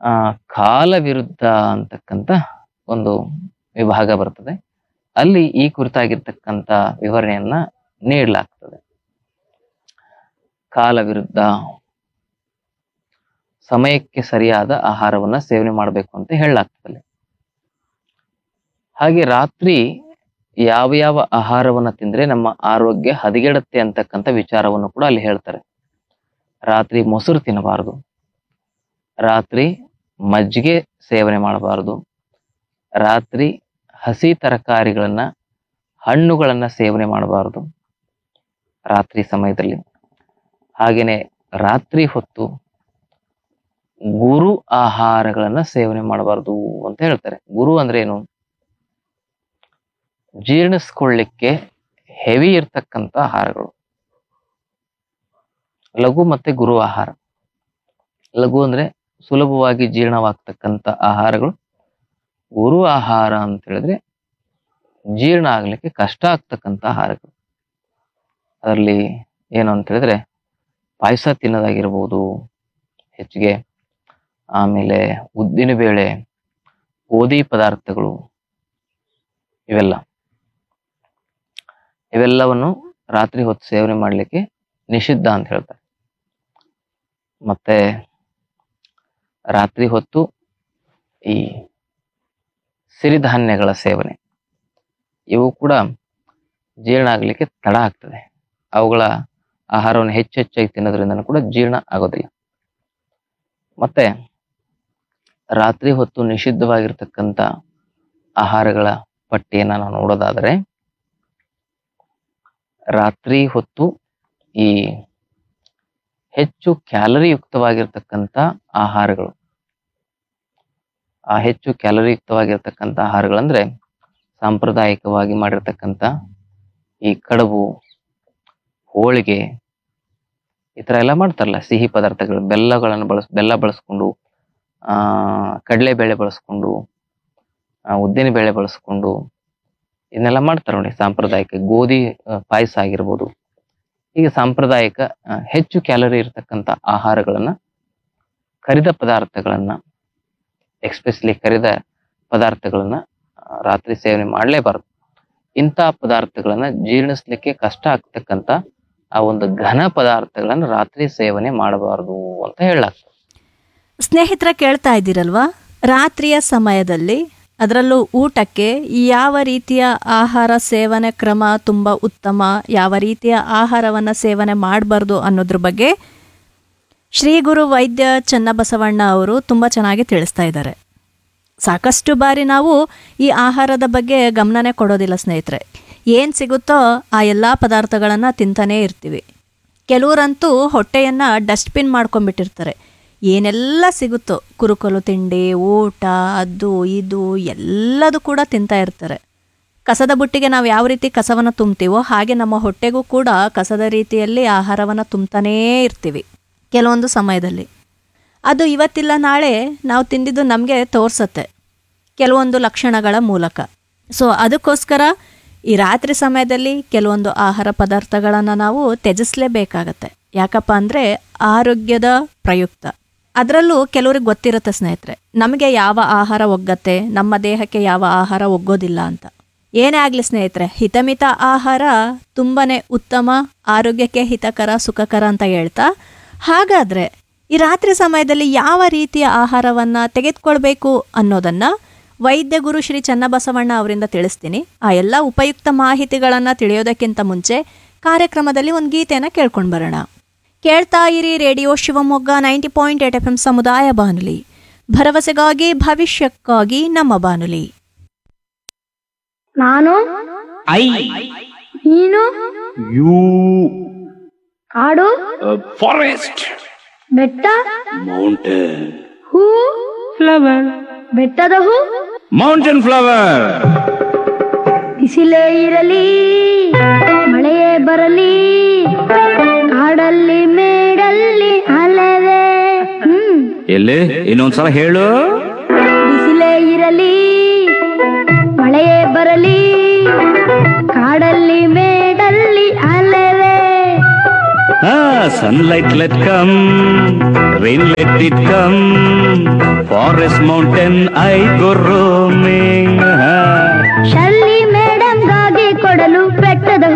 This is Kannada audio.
ಆ ಕಾಲ ವಿರುದ್ಧ ಅಂತಕ್ಕಂಥ ಒಂದು ವಿಭಾಗ ಬರ್ತದೆ. ಅಲ್ಲಿ ಈ ಕುರಿತಾಗಿರ್ತಕ್ಕಂಥ ವಿವರಣೆಯನ್ನ ನೀಡಲಾಗ್ತದೆ. ಕಾಲ ವಿರುದ್ಧ, ಸಮಯಕ್ಕೆ ಸರಿಯಾದ ಆಹಾರವನ್ನ ಸೇವನೆ ಮಾಡಬೇಕು ಅಂತ ಹೇಳಲಾಗ್ತದೆ. ಹಾಗೆ ರಾತ್ರಿ ಯಾವ ಯಾವ ಆಹಾರವನ್ನ ತಿಂದ್ರೆ ನಮ್ಮ ಆರೋಗ್ಯ ಹದಗೆಡುತ್ತೆ ಅಂತಕ್ಕಂಥ ವಿಚಾರವನ್ನು ಕೂಡ ಅಲ್ಲಿ ಹೇಳ್ತಾರೆ. ರಾತ್ರಿ ಮೊಸರು ತಿನ್ನಬಾರದು, ರಾತ್ರಿ ಮಜ್ಜಿಗೆ ಸೇವನೆ ಮಾಡಬಾರದು, ರಾತ್ರಿ ಹಸಿ ತರಕಾರಿಗಳನ್ನ ಹಣ್ಣುಗಳನ್ನ ಸೇವನೆ ಮಾಡಬಾರದು ರಾತ್ರಿ ಸಮಯದಲ್ಲಿ. ಹಾಗೇನೆ ರಾತ್ರಿ ಹೊತ್ತು ಗುರು ಆಹಾರಗಳನ್ನ ಸೇವನೆ ಮಾಡಬಾರದು ಅಂತ ಹೇಳ್ತಾರೆ. ಗುರು ಅಂದ್ರೆ ಏನು? ಜೀರ್ಣಿಸ್ಕೊಳ್ಳಿಕ್ಕೆ ಹೆವಿ ಇರ್ತಕ್ಕಂಥ ಆಹಾರಗಳು. ಲಘು ಮತ್ತೆ ಗುರು ಆಹಾರ. ಲಘು ಅಂದ್ರೆ ಸುಲಭವಾಗಿ ಜೀರ್ಣವಾಗ್ತಕ್ಕಂಥ ಆಹಾರಗಳು. ಗುರು ಆಹಾರ ಅಂತ ಹೇಳಿದ್ರೆ ಜೀರ್ಣ ಆಗ್ಲಿಕ್ಕೆ ಕಷ್ಟ ಆಗ್ತಕ್ಕಂಥ ಆಹಾರಗಳು. ಅದರಲ್ಲಿ ಏನು ಅಂತ ಹೇಳಿದ್ರೆ ಪಾಯಸ ತಿನ್ನೋದಾಗಿರ್ಬೋದು ಹೆಚ್ಚಿಗೆ, ಆಮೇಲೆ ಉದ್ದಿನ ಬೇಳೆ, ಗೋಧಿ ಪದಾರ್ಥಗಳು, ಇವೆಲ್ಲವನ್ನು ರಾತ್ರಿ ಹೊತ್ತು ಸೇವನೆ ಮಾಡಲಿಕ್ಕೆ ನಿಷಿದ್ಧ ಅಂತ ಹೇಳ್ತಾರೆ. ಮತ್ತೆ ರಾತ್ರಿ ಹೊತ್ತು ಈ ಸಿರಿಧಾನ್ಯಗಳ ಸೇವನೆ, ಇವು ಕೂಡ ಜೀರ್ಣ ಆಗ್ಲಿಕ್ಕೆ ತಡ ಆಗ್ತದೆ. ಅವುಗಳ ಆಹಾರವನ್ನು ಹೆಚ್ಚೆಚ್ಚಾಗಿ ತಿನ್ನೋದ್ರಿಂದ ಕೂಡ ಜೀರ್ಣ ಆಗೋದಿಲ್ಲ. ಮತ್ತೆ ರಾತ್ರಿ ಹೊತ್ತು ನಿಷಿದ್ಧವಾಗಿರ್ತಕ್ಕಂಥ ಆಹಾರಗಳ ಪಟ್ಟಿಯನ್ನ ನಾವು ನೋಡೋದಾದ್ರೆ, ರಾತ್ರಿ ಹೊತ್ತು ಈ ಹೆಚ್ಚು ಕ್ಯಾಲರಿ ಯುಕ್ತವಾಗಿರ್ತಕ್ಕಂಥ ಆಹಾರಗಳು, ಆ ಹೆಚ್ಚು ಕ್ಯಾಲರಿ ಯುಕ್ತವಾಗಿರ್ತಕ್ಕಂಥ ಆಹಾರಗಳಂದ್ರೆ ಸಾಂಪ್ರದಾಯಿಕವಾಗಿ ಮಾಡಿರ್ತಕ್ಕಂಥ ಈ ಕಡುಬು, ಹೋಳಿಗೆ, ಈ ತರ ಎಲ್ಲ ಮಾಡ್ತಾರಲ್ಲ ಸಿಹಿ ಪದಾರ್ಥಗಳು, ಬೆಲ್ಲ ಬಳಸ್ಕೊಂಡು, ಕಡಲೆಬೇಳೆ ಬಳಸ್ಕೊಂಡು, ಉದ್ದಿನ ಬೇಳೆ ಬಳಸ್ಕೊಂಡು ಇದನ್ನೆಲ್ಲ ಮಾಡ್ತಾರೆ ನೋಡಿ. ಸಾಂಪ್ರದಾಯಿಕ ಗೋಧಿ ಪಾಯಸ ಆಗಿರ್ಬೋದು. ಹೀಗೆ ಸಾಂಪ್ರದಾಯಿಕ ಹೆಚ್ಚು ಕ್ಯಾಲರಿ ಇರತಕ್ಕಂಥ ಆಹಾರಗಳನ್ನ, ಕರಿದ ಪದಾರ್ಥಗಳನ್ನ, ಎಕ್ಸ್ಪೆಷಲಿ ಕರಿದ ಪದಾರ್ಥಗಳನ್ನ ರಾತ್ರಿ ಸೇವನೆ ಮಾಡಲೇಬಾರದು. ಇಂಥ ಪದಾರ್ಥಗಳನ್ನ ಜೀರ್ಣಿಸ್ಲಿಕ್ಕೆ ಕಷ್ಟ ಆಗ್ತಕ್ಕಂಥ ಆ ಒಂದು ಘನ ಪದಾರ್ಥಗಳನ್ನ ರಾತ್ರಿ ಸೇವನೆ ಮಾಡಬಾರದು ಅಂತ ಹೇಳಲಾಗ್ತದೆ. ಸ್ನೇಹಿತರ, ಕೇಳ್ತಾ ಇದ್ದೀರಲ್ವಾ? ರಾತ್ರಿಯ ಸಮಯದಲ್ಲಿ ಅದರಲ್ಲೂ ಊಟಕ್ಕೆ ಯಾವ ರೀತಿಯ ಆಹಾರ ಸೇವನೆ ಕ್ರಮ ತುಂಬ ಉತ್ತಮ, ಯಾವ ರೀತಿಯ ಆಹಾರವನ್ನು ಸೇವನೆ ಮಾಡಬಾರ್ದು ಅನ್ನೋದ್ರ ಬಗ್ಗೆ ಶ್ರೀ ಗುರು ವೈದ್ಯ ಚನ್ನಬಸವಣ್ಣ ಅವರು ತುಂಬ ಚೆನ್ನಾಗಿ ತಿಳಿಸ್ತಾ ಇದ್ದಾರೆ. ಸಾಕಷ್ಟು ಬಾರಿ ನಾವು ಈ ಆಹಾರದ ಬಗ್ಗೆ ಗಮನನೇ ಕೊಡೋದಿಲ್ಲ ಸ್ನೇಹಿತರೆ. ಏನು ಸಿಗುತ್ತೋ ಆ ಎಲ್ಲ ಪದಾರ್ಥಗಳನ್ನು ತಿಂತಾನೇ ಇರ್ತೀವಿ. ಕೆಲವರಂತೂ ಹೊಟ್ಟೆಯನ್ನು ಡಸ್ಟ್ಬಿನ್ ಮಾಡ್ಕೊಂಡ್ಬಿಟ್ಟಿರ್ತಾರೆ. ಏನೆಲ್ಲ ಸಿಗುತ್ತೋ ಕುರುಕಲು ತಿಂಡಿ, ಊಟ, ಅದು ಇದು ಎಲ್ಲದೂ ಕೂಡ ತಿಂತಾ ಇರ್ತಾರೆ. ಕಸದ ಬುಟ್ಟಿಗೆ ನಾವು ಯಾವ ರೀತಿ ಕಸವನ್ನು ತುಂಬ್ತೀವೋ ಹಾಗೆ ನಮ್ಮ ಹೊಟ್ಟೆಗೂ ಕೂಡ ಕಸದ ರೀತಿಯಲ್ಲಿ ಆಹಾರವನ್ನು ತುಂಬ್ತಾನೇ ಇರ್ತೀವಿ. ಕೆಲವೊಂದು ಸಮಯದಲ್ಲಿ ಅದು ಇವತ್ತಿಲ್ಲ ನಾಳೆ ನಾವು ತಿಂದಿದ್ದು ನಮಗೆ ತೋರಿಸತ್ತೆ ಕೆಲವೊಂದು ಲಕ್ಷಣಗಳ ಮೂಲಕ. ಸೊ ಅದಕ್ಕೋಸ್ಕರ ಈ ರಾತ್ರಿ ಸಮಯದಲ್ಲಿ ಕೆಲವೊಂದು ಆಹಾರ ಪದಾರ್ಥಗಳನ್ನು ನಾವು ತ್ಯಜಿಸಲೇಬೇಕಾಗತ್ತೆ. ಯಾಕಪ್ಪ ಅಂದರೆ ಆರೋಗ್ಯದ ಪ್ರಯುಕ್ತ. ಅದರಲ್ಲೂ ಕೆಲವ್ರಿಗೆ ಗೊತ್ತಿರುತ್ತೆ ಸ್ನೇಹಿತರೆ, ನಮಗೆ ಯಾವ ಆಹಾರ ಒಗ್ಗತ್ತೆ, ನಮ್ಮ ದೇಹಕ್ಕೆ ಯಾವ ಆಹಾರ ಒಗ್ಗೋದಿಲ್ಲ ಅಂತ. ಏನೇ ಆಗಲಿ ಸ್ನೇಹಿತರೆ, ಹಿತಮಿತ ಆಹಾರ ತುಂಬಾ ಉತ್ತಮ, ಆರೋಗ್ಯಕ್ಕೆ ಹಿತಕರ, ಸುಖಕರ ಅಂತ ಹೇಳ್ತಾ, ಹಾಗಾದರೆ ಈ ರಾತ್ರಿ ಸಮಯದಲ್ಲಿ ಯಾವ ರೀತಿಯ ಆಹಾರವನ್ನು ತೆಗೆದುಕೊಳ್ಬೇಕು ಅನ್ನೋದನ್ನು ವೈದ್ಯ ಗುರು ಶ್ರೀ ಚನ್ನಬಸವಣ್ಣ ಅವರಿಂದ ತಿಳಿಸ್ತೀನಿ. ಆ ಎಲ್ಲ ಉಪಯುಕ್ತ ಮಾಹಿತಿಗಳನ್ನು ತಿಳಿಯೋದಕ್ಕಿಂತ ಮುಂಚೆ ಕಾರ್ಯಕ್ರಮದಲ್ಲಿ ಒಂದು ಗೀತೆಯನ್ನು ಕೇಳ್ಕೊಂಡು ಬರೋಣ. ಕೇಳ್ತಾ ಇರಿ ರೇಡಿಯೋ ಶಿವಮೊಗ್ಗ 90.8 FM ಸಮುದಾಯ ಬಾನುಲಿ, ಭರವಸೆಗಾಗಿ ಭವಿಷ್ಯಕ್ಕಾಗಿ ನಮ್ಮ ಬಾನುಲಿ. ನಾನು ಐ, ನೀನು ಯು, ಕಾಡು, ಫಾರೆಸ್ಟ್, ಬೆಟ್ಟ, ಮೌಂಟೇನ್, ಹೂ, ಫ್ಲವರ್, ಬೆಟ್ಟದ ಹೂ, ಮೌಂಟೇನ್ ಫ್ಲವರ್. ಬಿಸಿಲೇ ಇರಲಿ ಮಳೆಯೇ ಬರಲಿ, ಕಾಡಲ್ಲಿ ಮೇಡಲ್ಲಿ ಅಲೆವೆ. ಎಲ್ಲಿ ಇನ್ನೊಂದ್ಸಲ ಹೇಳು. ಬಿಸಿಲೇ ಇರಲಿ ಮಳೆಯೇ ಬರಲಿ, ಕಾಡಲ್ಲಿ ಮೇಡಲ್ಲಿ ಅಲೆವೆ. Sunlight let come, rain let it come, forest mountain I go roaming. Shirley ಮೇಡಮ್ಗಾಗಿ ಕೊಡಲು ಬೆಟ್ಟದ